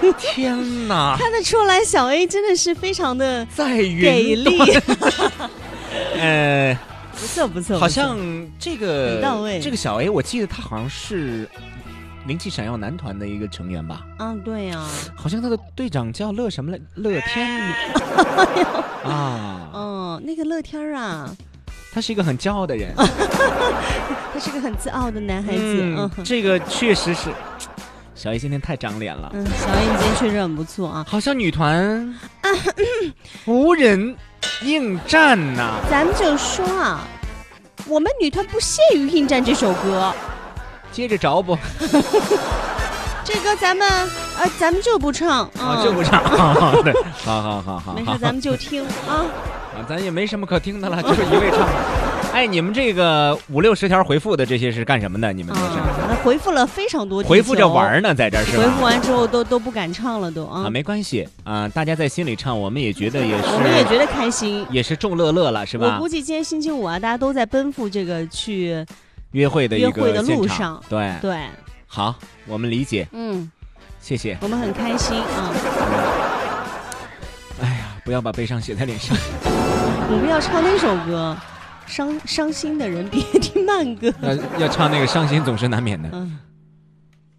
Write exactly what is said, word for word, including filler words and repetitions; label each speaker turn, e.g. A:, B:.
A: 天哪，
B: 看得出来小 A 真的是非常的
A: 在云
B: 给力。
A: 呃，
B: 不错不错，
A: 好像这个
B: 很到位。
A: 这个小 A， 我记得他好像是灵气闪耀男团的一个成员吧？
B: 嗯，对呀、啊，
A: 好像他的队长叫乐什么来？乐天啊，
B: 嗯，那个乐天啊，
A: 他是一个很骄傲的人，
B: 他是个很自傲的男孩子。
A: 嗯，
B: 嗯，
A: 这个确实是。小 A 今天太长脸了。
B: 嗯，小 A 你今天确实很不错啊，
A: 好像女团无人应战呐、啊。
B: 咱们就说啊，我们女团不屑于应战这首歌。
A: 接着找不？
B: 这歌咱们呃，咱们就不唱啊、
A: 哦，就不唱。对，好好好好，
B: 没事，咱们就听啊。
A: 啊，咱也没什么可听的了，就是一味唱。哎，你们这个五六十条回复的这些是干什么的？你们都是？
B: 啊，回复了非常多，
A: 回复着玩呢，在这儿是吧？
B: 回复完之后都都不敢唱了，都啊。
A: 啊，没关系啊，大家在心里唱，我们也觉得也是，
B: 我们也觉得开心，
A: 也是众乐乐了，是吧？
B: 我估计今天星期五啊，大家都在奔赴这个去
A: 约会的一个
B: 约会的路上，
A: 对
B: 对。
A: 好，我们理解，
B: 嗯，
A: 谢谢，
B: 我们很开心啊。
A: 哎呀，不要把悲伤写在脸上。
B: 我们要唱那首歌，伤伤心的人别听慢歌。
A: 要要唱那个伤心总是难免的。
B: 嗯。